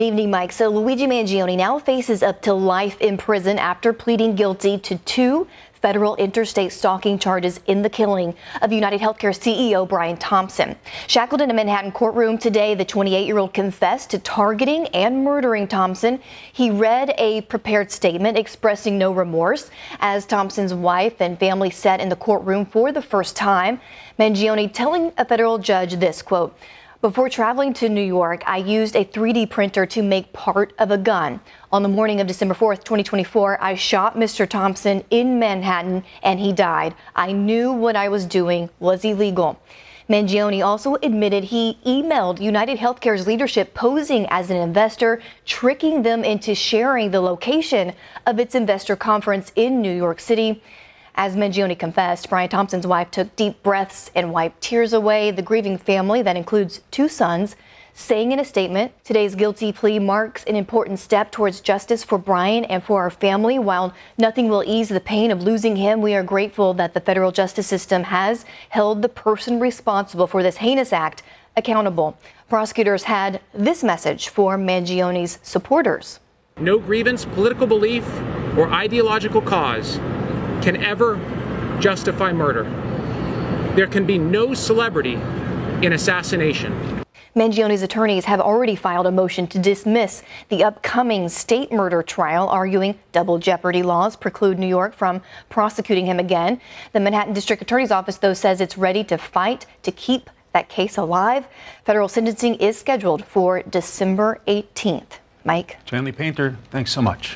Evening, Mike. So Luigi Mangione now faces up to life in prison after pleading guilty to 2 federal interstate stalking charges in the killing of United Healthcare CEO Brian Thompson. Shackled in a Manhattan courtroom today, the 28-year-old confessed to targeting and murdering Thompson. He read a prepared statement expressing no remorse as Thompson's wife and family sat in the courtroom for the first time. Mangione telling a federal judge this, quote, "Before traveling to New York, I used a 3D printer to make part of a gun. On the morning of December 4th, 2024, I shot Mr. Thompson in Manhattan and he died. I knew what I was doing was illegal." Mangione also admitted he emailed United Healthcare's leadership posing as an investor, tricking them into sharing the location of its investor conference in New York City. As Mangione confessed, Brian Thompson's wife took deep breaths and wiped tears away. The grieving family, that includes 2 sons, saying in a statement, "Today's guilty plea marks an important step towards justice for Brian and for our family. While nothing will ease the pain of losing him, we are grateful that the federal justice system has held the person responsible for this heinous act accountable." Prosecutors had this message for Mangione's supporters. No grievance, political belief, or ideological cause can ever justify murder. There can be no celebrity in assassination. Mangione's attorneys have already filed a motion to dismiss the upcoming state murder trial, arguing double jeopardy laws preclude New York from prosecuting him again. The Manhattan District Attorney's Office, though, says it's ready to fight to keep that case alive. Federal sentencing is scheduled for December 18th. Mike. Chanley Painter, thanks so much.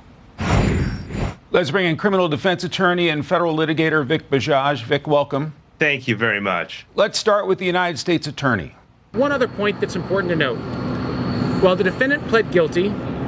Let's bring in criminal defense attorney and federal litigator Vic Bajaj. Vic, welcome. Thank you very much. Let's start with the United States Attorney. One other point that's important to note. While the defendant pled guilty,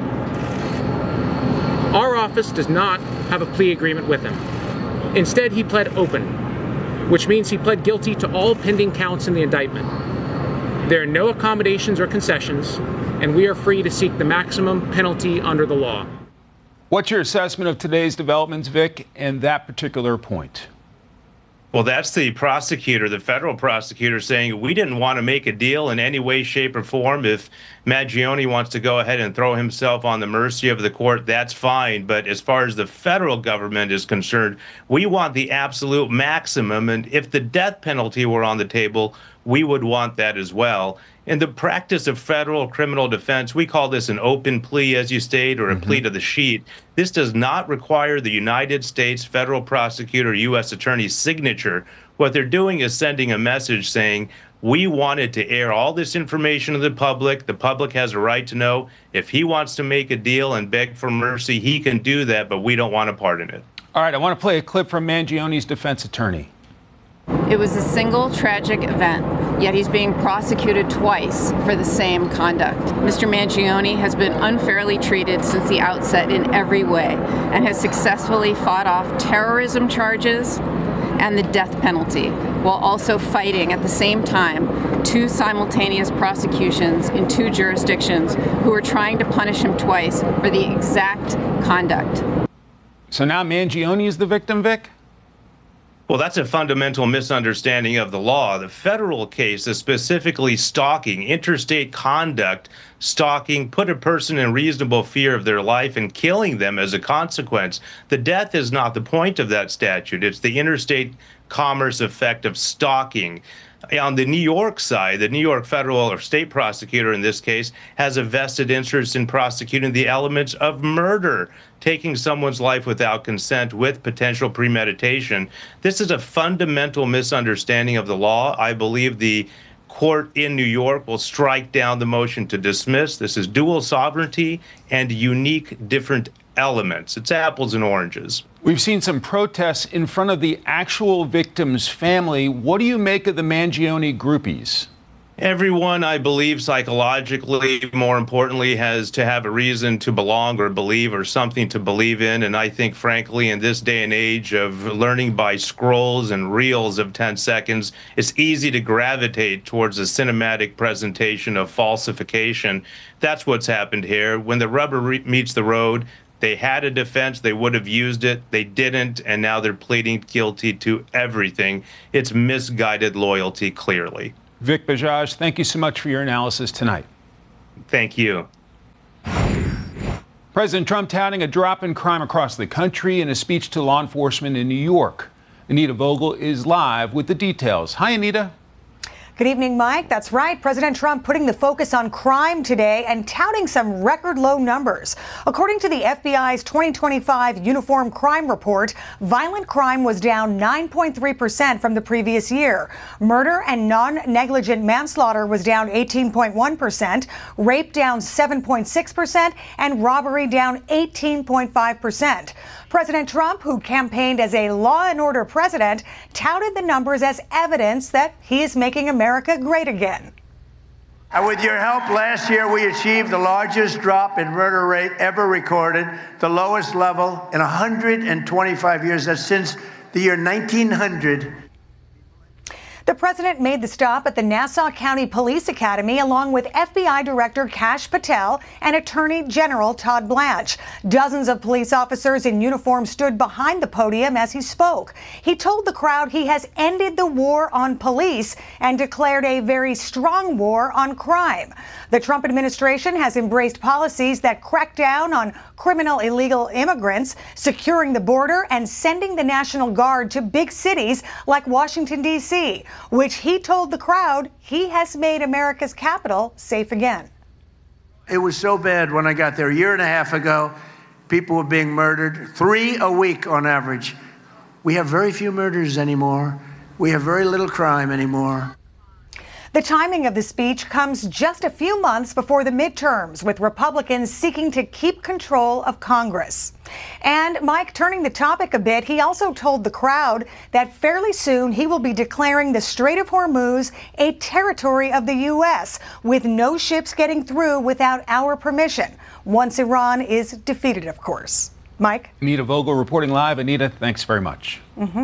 our office does not have a plea agreement with him. Instead, he pled open, which means he pled guilty to all pending counts in the indictment. There are no accommodations or concessions, and we are free to seek the maximum penalty under the law. What's your assessment of today's developments, Vic, and that particular point? Well, that's the prosecutor, the federal prosecutor, saying we didn't want to make a deal in any way, shape, or form. If Mangione wants to go ahead and throw himself on the mercy of the court, that's fine. But as far as the federal government is concerned, we want the absolute maximum. And if the death penalty were on the table, we would want that as well. In the practice of federal criminal defense, we call this an open plea, as you state, or a plea to the sheet. This does not require the United States federal prosecutor, U.S. attorney's signature. What they're doing is sending a message saying, we wanted to air all this information to the public. The public has a right to know. If he wants to make a deal and beg for mercy, he can do that, but we don't want a part in it. All right, I want to play a clip from Mangione's defense attorney. It was a single tragic event, yet he's being prosecuted twice for the same conduct. Mr. Mangione has been unfairly treated since the outset in every way and has successfully fought off terrorism charges and the death penalty, while also fighting at the same time 2 simultaneous prosecutions in 2 jurisdictions who are trying to punish him twice for the exact conduct. So now Mangione is the victim, Vic? Well, that's a fundamental misunderstanding of the law. The federal case is specifically stalking, interstate conduct, stalking, put a person in reasonable fear of their life and killing them as a consequence. The death is not the point of that statute. It's the interstate commerce effect of stalking. On the New York side, the New York federal or state prosecutor in this case has a vested interest in prosecuting the elements of murder, taking someone's life without consent with potential premeditation. This is a fundamental misunderstanding of the law. I believe the court in New York will strike down the motion to dismiss. This is dual sovereignty and unique different elements. It's apples and oranges. We've seen some protests in front of the actual victim's family. What do you make of the Mangione groupies? Everyone, I believe, psychologically, more importantly, has to have a reason to belong or believe or something to believe in. And I think, frankly, in this day and age of learning by scrolls and reels of 10 seconds, it's easy to gravitate towards a cinematic presentation of falsification. That's what's happened here. When the rubber meets the road, they had a defense, they would have used it, they didn't, and now they're pleading guilty to everything. It's misguided loyalty, clearly. Vic Bajaj, thank you so much for your analysis tonight. Thank you. President Trump touting a drop in crime across the country in a speech to law enforcement in New York. Anita Vogel is live with the details. Hi, Anita. Good evening, Mike. That's right. President Trump putting the focus on crime today and touting some record low numbers. According to the FBI's 2025 Uniform Crime Report, violent crime was down 9.3% from the previous year. Murder and non-negligent manslaughter was down 18.1%, rape down 7.6%, and robbery down 18.5%. President Trump, who campaigned as a law and order president, touted the numbers as evidence that he is making America great again. With your help, last year we achieved the largest drop in murder rate ever recorded, the lowest level in 125 years. That's since the year 1900. The president made the stop at the Nassau County Police Academy along with FBI Director Kash Patel and Attorney General Todd Blanche. Dozens of police officers in uniform stood behind the podium as he spoke. He told the crowd he has ended the war on police and declared a very strong war on crime. The Trump administration has embraced policies that crack down on criminal illegal immigrants, securing the border and sending the National Guard to big cities like Washington, D.C., which he told the crowd he has made America's capital safe again. It was so bad when I got there a year and a half ago. People were being murdered, 3 a week on average. We have very few murders anymore. We have very little crime anymore. The timing of the speech comes just a few months before the midterms, with Republicans seeking to keep control of Congress. And Mike, turning the topic a bit, he also told the crowd that fairly soon he will be declaring the Strait of Hormuz a territory of the U.S., with no ships getting through without our permission, once Iran is defeated, of course. Mike? Anita Vogel reporting live. Anita, thanks very much.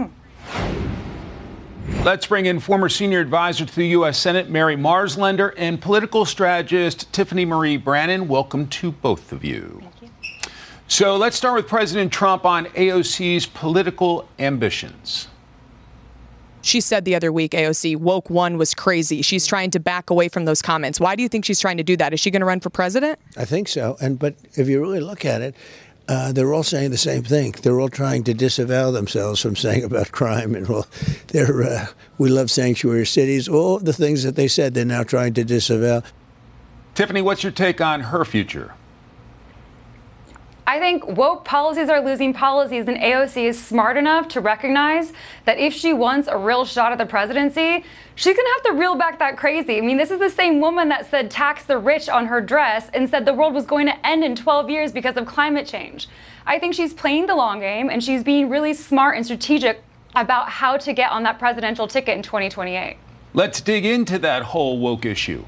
Let's bring in former senior advisor to the U.S. Senate, Mary Marslender, and political strategist Tiffany Marie Brannan. Welcome to both of you. Thank you. So let's start with President Trump on AOC's political ambitions. She said the other week, AOC, woke one was crazy. She's trying to back away from those comments. Why do you think she's trying to do that? Is she going to run for president? I think so. But if you really look at it, they're all saying the same thing. They're all trying to disavow themselves from saying about crime. And we love sanctuary cities. All the things that they said, they're now trying to disavow. Tiffany, what's your take on her future? I think woke policies are losing policies, and AOC is smart enough to recognize that if she wants a real shot at the presidency, she's going to have to reel back that crazy. I mean, this is the same woman that said tax the rich on her dress and said the world was going to end in 12 years because of climate change. I think she's playing the long game, and she's being really smart and strategic about how to get on that presidential ticket in 2028. Let's dig into that whole woke issue.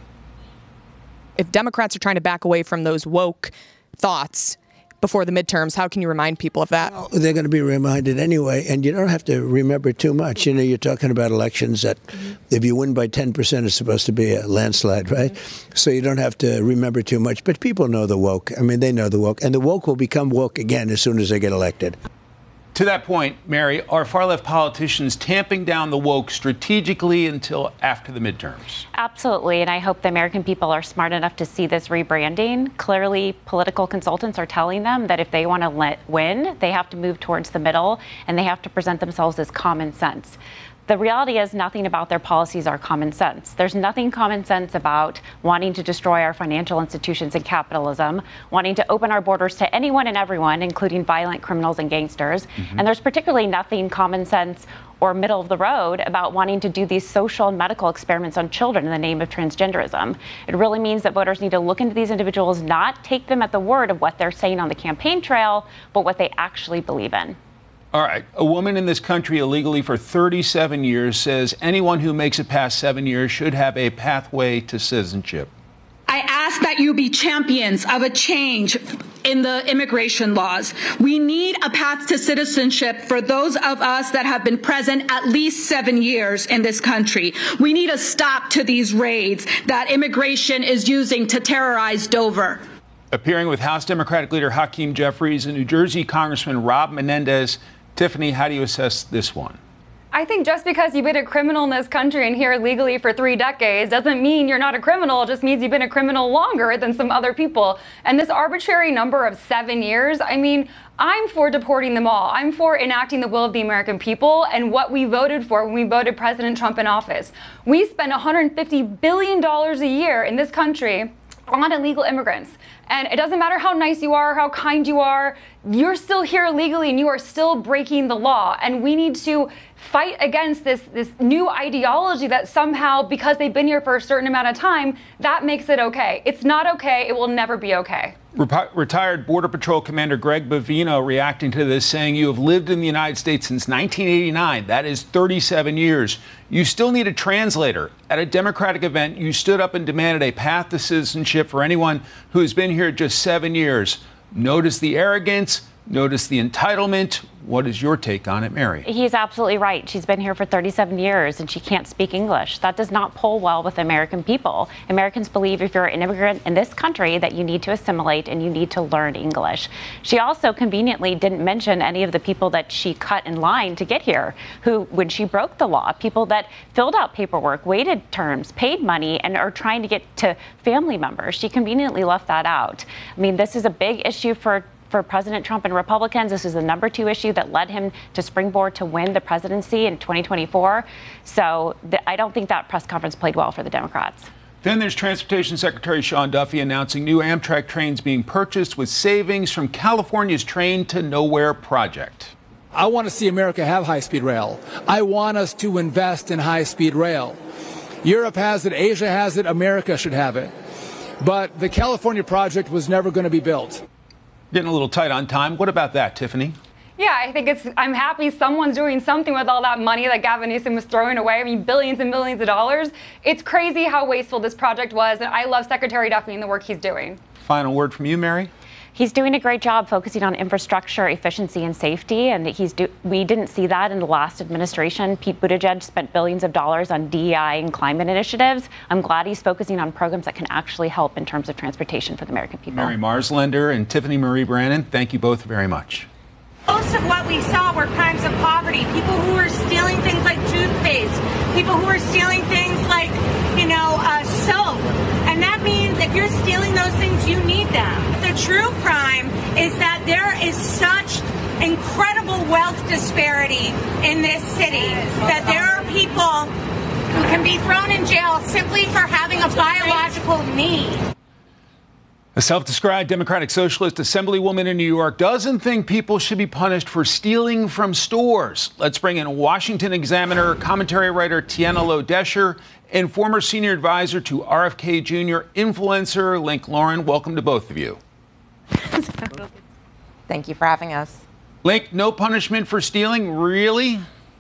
If Democrats are trying to back away from those woke thoughts before the midterms, how can you remind people of that? Well, they're going to be reminded anyway, and you don't have to remember too much. You know, you're talking about elections that if you win by 10%, it's supposed to be a landslide, right? So you don't have to remember too much. But people know the woke. I mean, they know the woke. And the woke will become woke again as soon as they get elected. To that point, Mary, are far-left politicians tamping down the woke strategically until after the midterms? Absolutely, and I hope the American people are smart enough to see this rebranding. Clearly, political consultants are telling them that if they want to win, they have to move towards the middle, and they have to present themselves as common sense. The reality is nothing about their policies are common sense. There's nothing common sense about wanting to destroy our financial institutions and capitalism, wanting to open our borders to anyone and everyone, including violent criminals and gangsters. And there's particularly nothing common sense or middle of the road about wanting to do these social and medical experiments on children in the name of transgenderism. It really means that voters need to look into these individuals, not take them at the word of what they're saying on the campaign trail, but what they actually believe in. All right. A woman in this country illegally for 37 years says anyone who makes it past 7 years should have a pathway to citizenship. I ask that you be champions of a change in the immigration laws. We need a path to citizenship for those of us that have been present at least 7 years in this country. We need a stop to these raids that immigration is using to terrorize Dover. Appearing with House Democratic leader Hakeem Jeffries and New Jersey Congressman Rob Menendez. Tiffany, how do you assess this one? I think just because you've been a criminal in this country and here legally for 3 decades doesn't mean you're not a criminal. It just means you've been a criminal longer than some other people. And this arbitrary number of 7 years, I mean, I'm for deporting them all. I'm for enacting the will of the American people and what we voted for when we voted President Trump in office. We spend $150 billion a year in this country on illegal immigrants. And it doesn't matter how nice you are, how kind you are, you're still here illegally and you are still breaking the law. And we need to fight against this new ideology that somehow, because they've been here for a certain amount of time, that makes it okay. It's not okay. It will never be okay. Retired Border Patrol Commander Greg Bovino reacting to this, saying you have lived in the United States since 1989. That is 37 years. You still need a translator. At a Democratic event, you stood up and demanded a path to citizenship for anyone who has been here just 7 years. Notice the arrogance. Notice the entitlement. What is your take on it, Mary? He's absolutely right. She's been here for 37 years and she can't speak English. That does not poll well with American people. Americans believe if you're an immigrant in this country that you need to assimilate and you need to learn English. She also conveniently didn't mention any of the people that she cut in line to get here, who, when she broke the law, people that filled out paperwork, waited terms, paid money, and are trying to get to family members. She conveniently left that out. I mean, this is a big issue for President Trump and Republicans. This is the #2 issue that led him to springboard to win the presidency in 2024. So I don't think that press conference played well for the Democrats. Then there's Transportation Secretary Sean Duffy announcing new Amtrak trains being purchased with savings from California's Train to Nowhere project. I want to see America have high-speed rail. I want us to invest in high-speed rail. Europe has it, Asia has it, America should have it. But the California project was never going to be built. Getting a little tight on time. What about that, Tiffany? Yeah, I think I'm happy someone's doing something with all that money that Gavin Newsom was throwing away. I mean, billions and billions of dollars. It's crazy how wasteful this project was, and I love Secretary Duffy and the work he's doing. Final word from you, Mary? He's doing a great job focusing on infrastructure, efficiency, and safety, and we didn't see that in the last administration. Pete Buttigieg spent billions of dollars on DEI and climate initiatives. I'm glad he's focusing on programs that can actually help in terms of transportation for the American people. Mary Marslender and Tiffany Marie Brannan, thank you both very much. Most of what we saw were crimes of poverty. People who were stealing things like toothpaste, people who were stealing things like, soap. And that means if you're stealing those things, you need them. The true crime is that there is such incredible wealth disparity in this city that there are people who can be thrown in jail simply for having a biological need. A self-described Democratic Socialist Assemblywoman in New York doesn't think people should be punished for stealing from stores. Let's bring in Washington Examiner commentary writer Tiana Low-Desher and former senior advisor to RFK Jr. influencer Link Lauren. Welcome to both of you. Thank you for having us. Link, no punishment for stealing? Really?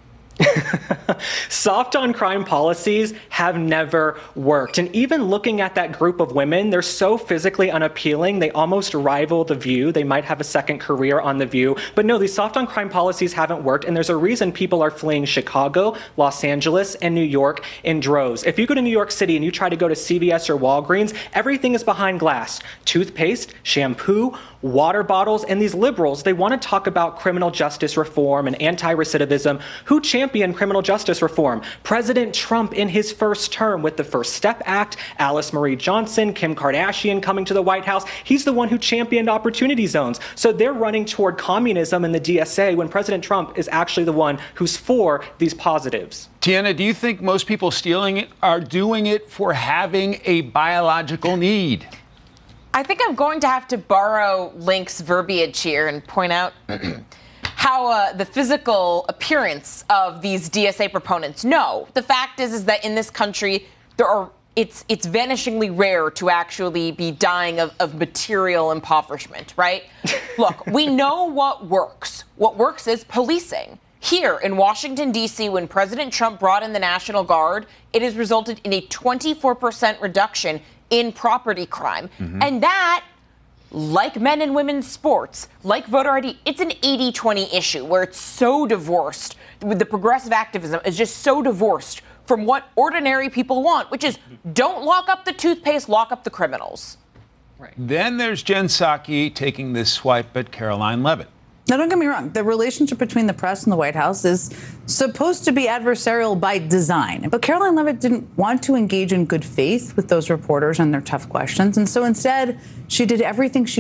Soft on crime policies have never worked. And even looking at that group of women, they're so physically unappealing, they almost rival The View. They might have a second career on The View. But no, these soft on crime policies haven't worked. And there's a reason people are fleeing Chicago, Los Angeles, and New York in droves. If you go to New York City and you try to go to CVS or Walgreens, everything is behind glass. Toothpaste, shampoo, water bottles, and these liberals, they want to talk about criminal justice reform and anti-recidivism. Who championed criminal justice reform? President Trump in his first term with the First Step Act, Alice Marie Johnson, Kim Kardashian coming to the White House. He's the one who championed opportunity zones. So they're running toward communism and the DSA when President Trump is actually the one who's for these positives. Tiana, do you think most people stealing it are doing it for having a biological need? I think I'm going to have to borrow Link's verbiage here and point out how the physical appearance of these DSA proponents. No, the fact is that in this country, it's vanishingly rare to actually be dying of material impoverishment, right? Look, we know what works. What works is policing. Here in Washington, D.C., when President Trump brought in the National Guard, it has resulted in a 24% reduction in property crime. And that, like men and women's sports, like voter ID, it's an 80-20 issue where it's so divorced. The progressive activism is just so divorced from what ordinary people want, which is don't lock up the toothpaste, lock up the criminals. Right. Then there's Jen Psaki taking this swipe at Caroline Leavitt. Now, don't get me wrong. The relationship between the press and the White House is supposed to be adversarial by design. But Caroline Leavitt didn't want to engage in good faith with those reporters and their tough questions. And so instead, she did everything she